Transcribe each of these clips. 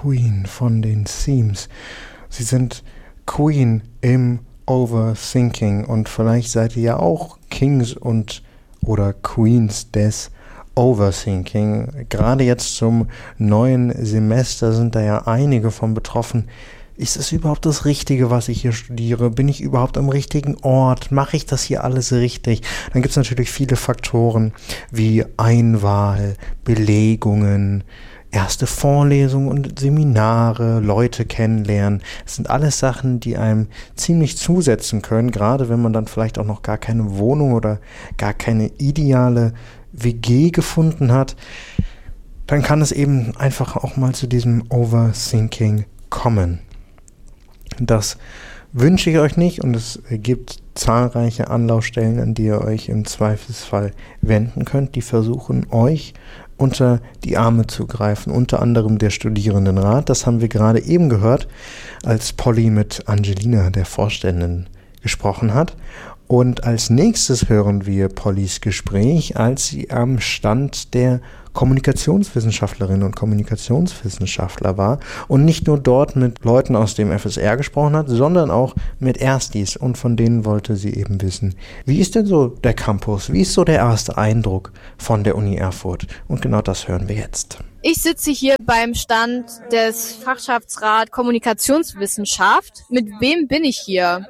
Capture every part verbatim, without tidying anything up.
Queen von den Themes. Sie sind Queen im Overthinking und vielleicht seid ihr ja auch Kings und oder Queens des Overthinking. Gerade jetzt zum neuen Semester sind da ja einige von betroffen. Ist es überhaupt das Richtige, was ich hier studiere? Bin ich überhaupt am richtigen Ort? Mache ich das hier alles richtig? Dann gibt es natürlich viele Faktoren wie Einwahl, Belegungen, erste Vorlesungen und Seminare, Leute kennenlernen. Das sind alles Sachen, die einem ziemlich zusetzen können, gerade wenn man dann vielleicht auch noch gar keine Wohnung oder gar keine ideale W G gefunden hat. Dann kann es eben einfach auch mal zu diesem Overthinking kommen. Das wünsche ich euch nicht und es gibt zahlreiche Anlaufstellen, an die ihr euch im Zweifelsfall wenden könnt, die versuchen, euch unter die Arme zu greifen, unter anderem der Studierendenrat. Das haben wir gerade eben gehört, als Polly mit Angelina, der Vorständin, gesprochen hat. Und als nächstes hören wir Pollys Gespräch, als sie am Stand der Kommunikationswissenschaftlerinnen und Kommunikationswissenschaftler war und nicht nur dort mit Leuten aus dem F S R gesprochen hat, sondern auch mit Erstis, und von denen wollte sie eben wissen, wie ist denn so der Campus, wie ist so der erste Eindruck von der Uni Erfurt, und genau das hören wir jetzt. Ich sitze hier beim Stand des Fachschaftsrat Kommunikationswissenschaft. Mit wem bin ich hier?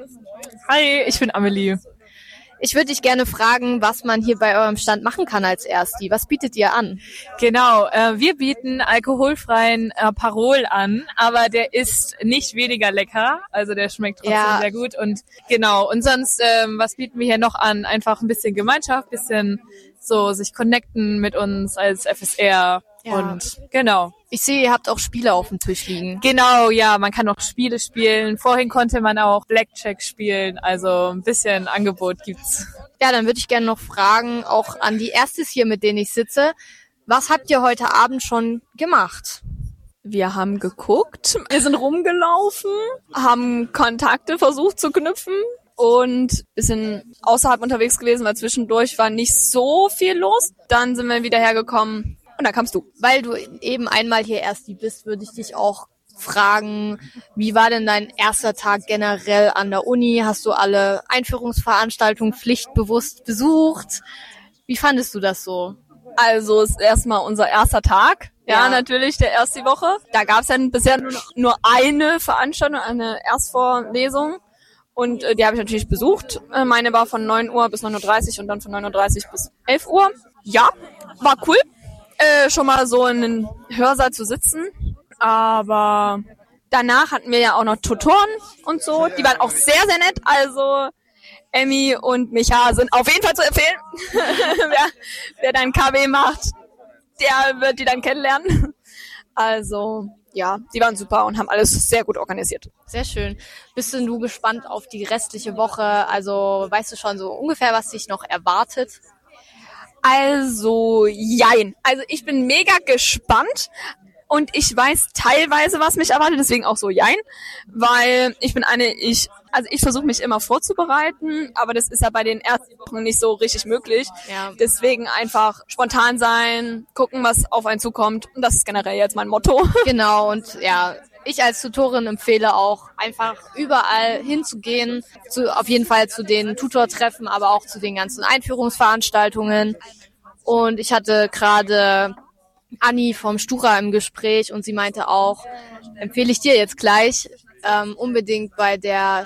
Hi, ich bin Amelie. Ich würde dich gerne fragen, was man hier bei eurem Stand machen kann als Ersti. Was bietet ihr an? Genau, äh, wir bieten alkoholfreien äh, Parol an, aber der ist nicht weniger lecker, also der schmeckt trotzdem ja sehr gut. Und genau, und sonst, ähm, was bieten wir hier noch an? Einfach ein bisschen Gemeinschaft, bisschen so sich connecten mit uns als F S R. Ja. Und genau. Ich sehe, ihr habt auch Spiele auf dem Tisch liegen. Genau, ja, man kann auch Spiele spielen. Vorhin konnte man auch Blackjack spielen, also ein bisschen Angebot gibt's. Ja, dann würde ich gerne noch fragen, auch an die Erstis hier, mit denen ich sitze, was habt ihr heute Abend schon gemacht? Wir haben geguckt, wir sind rumgelaufen, haben Kontakte versucht zu knüpfen und bisschen außerhalb unterwegs gewesen, weil zwischendurch war nicht so viel los. Dann sind wir wieder hergekommen. Und dann kamst du. Weil du eben einmal hier Ersti bist, würde ich dich auch fragen, wie war denn dein erster Tag generell an der Uni? Hast du alle Einführungsveranstaltungen pflichtbewusst besucht? Wie fandest du das so? Also ist erstmal unser erster Tag. Ja, ja, natürlich, der erste Woche. Da gab es dann bisher nur, nur eine Veranstaltung, eine Erstvorlesung. Und äh, die habe ich natürlich besucht. Äh, meine war von neun Uhr bis neun Uhr dreißig und dann von neun Uhr dreißig bis elf Uhr. Ja, war cool. Äh, schon mal so in einem Hörsaal zu sitzen, aber danach hatten wir ja auch noch Tutoren und so, die waren auch sehr, sehr nett, also Emmy und Micha sind auf jeden Fall zu empfehlen. wer, wer dann K W macht, der wird die dann kennenlernen. Also ja, die waren super und haben alles sehr gut organisiert. Sehr schön. Bist denn du gespannt auf die restliche Woche? Also weißt du schon so ungefähr, was dich noch erwartet? Also, jein. Also ich bin mega gespannt und ich weiß teilweise, was mich erwartet, deswegen auch so jein, weil ich bin eine, ich, also ich versuche mich immer vorzubereiten, aber das ist ja bei den ersten Wochen nicht so richtig möglich. Ja. Deswegen einfach spontan sein, gucken, was auf einen zukommt, und das ist generell jetzt mein Motto. Genau, und ja, ich als Tutorin empfehle auch, einfach überall hinzugehen, zu, auf jeden Fall zu den Tutortreffen, aber auch zu den ganzen Einführungsveranstaltungen. Und ich hatte gerade Anni vom Stura im Gespräch und sie meinte auch, empfehle ich dir jetzt gleich, ähm, unbedingt bei der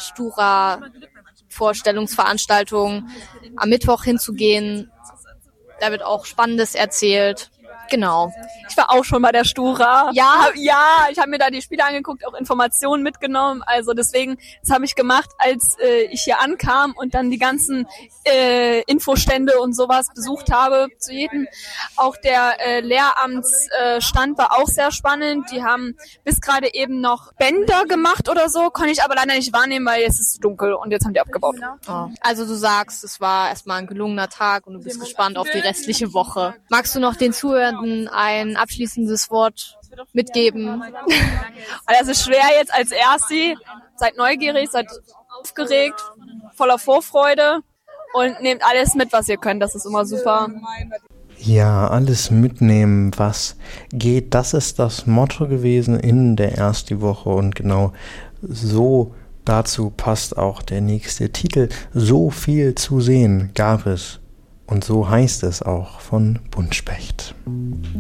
Stura-Vorstellungsveranstaltung am Mittwoch hinzugehen. Da wird auch Spannendes erzählt. Genau. Ich war auch schon bei der Stura. Ja? Ja, ich habe mir da die Spiele angeguckt, auch Informationen mitgenommen. Also deswegen, das habe ich gemacht, als äh, ich hier ankam und dann die ganzen äh, Infostände und sowas besucht habe zu jedem. Auch der äh, Lehramtsstand äh, war auch sehr spannend. Die haben bis gerade eben noch Bänder gemacht oder so, konnte ich aber leider nicht wahrnehmen, weil jetzt ist es dunkel und jetzt haben die abgebaut. Oh. Also du sagst, es war erstmal ein gelungener Tag und du bist gespannt auf die restliche Woche. Magst du noch den Zuhörern ein abschließendes Wort mitgeben? Das ist schwer jetzt als Ersti. Seid neugierig, seid aufgeregt, voller Vorfreude und nehmt alles mit, was ihr könnt. Das ist immer super. Ja, alles mitnehmen, was geht. Das ist das Motto gewesen in der ersten Woche und genau so dazu passt auch der nächste Titel. So viel zu sehen gab es und so heißt es auch von Buntspecht.